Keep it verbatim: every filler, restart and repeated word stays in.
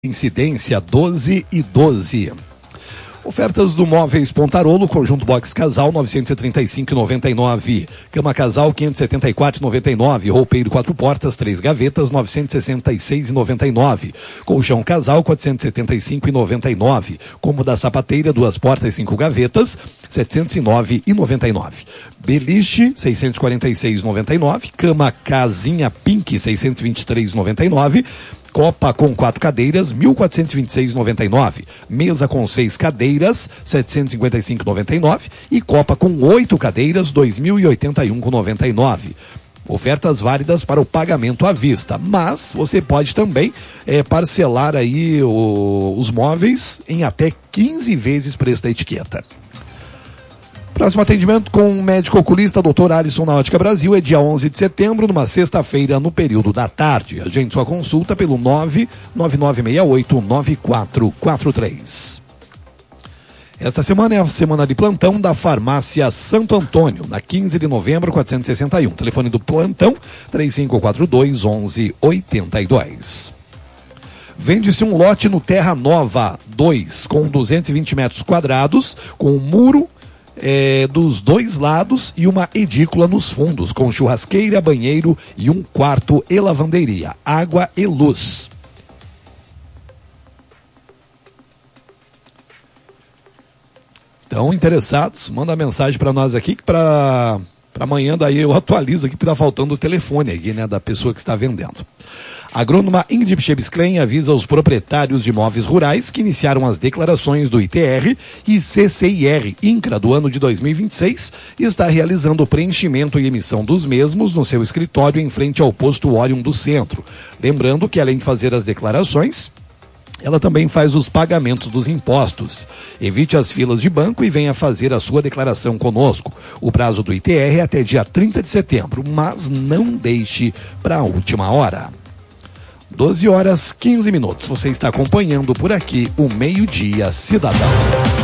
Incidência doze e doze. Ofertas do Móveis Pontarolo, conjunto box casal novecentos e trinta e cinco reais e noventa e nove centavos, cama casal quinhentos e setenta e quatro reais e noventa e nove centavos, roupeiro quatro portas, três gavetas novecentos e sessenta e seis reais e noventa e nove centavos, colchão casal quatrocentos e setenta e cinco reais e noventa e nove centavos, cômoda sapateira duas portas e cinco gavetas setecentos e nove reais e noventa e nove centavos, beliche seiscentos e quarenta e seis reais e noventa e nove centavos, cama casinha pink seiscentos e vinte e três reais e noventa e nove centavos, copa com quatro cadeiras, mil quatrocentos e vinte e seis reais e noventa e nove centavos. Mesa com seis cadeiras, setecentos e cinquenta e cinco reais e noventa e nove centavos. E copa com oito cadeiras, dois mil e oitenta e um reais e noventa e nove centavos. Ofertas válidas para o pagamento à vista, mas você pode também é, parcelar aí o, os móveis em até quinze vezes preço da etiqueta. Próximo atendimento com o médico oculista doutor Alisson na Ótica Brasil é dia onze de setembro, numa sexta-feira, no período da tarde. Agende sua consulta pelo nove nove nove seis oito nove quatro quatro três. Esta semana é a semana de plantão da Farmácia Santo Antônio, na quinze de novembro, quatrocentos e sessenta e um. Telefone do plantão, três cinco quatro dois, onze oitenta e dois. Vende-se um lote no Terra Nova dois, com duzentos e vinte metros quadrados, com um muro É, dos dois lados e uma edícula nos fundos, com churrasqueira, banheiro e um quarto e lavanderia, água e luz. Então, interessados, manda mensagem para nós aqui, que para para amanhã daí eu atualizo aqui, porque tá faltando o telefone aqui, né, da pessoa que está vendendo. A agrônoma Ingrid Chebsklen avisa os proprietários de imóveis rurais que iniciaram as declarações do I T R e C C I R, INCRA, do ano de dois mil e vinte e seis, e está realizando o preenchimento e emissão dos mesmos no seu escritório em frente ao posto Orion do centro. Lembrando que, além de fazer as declarações, ela também faz os pagamentos dos impostos. Evite as filas de banco e venha fazer a sua declaração conosco. O prazo do I T R é até dia trinta de setembro, mas não deixe para a última hora. doze horas, quinze minutos. Você está acompanhando por aqui o Meio-Dia Cidadão.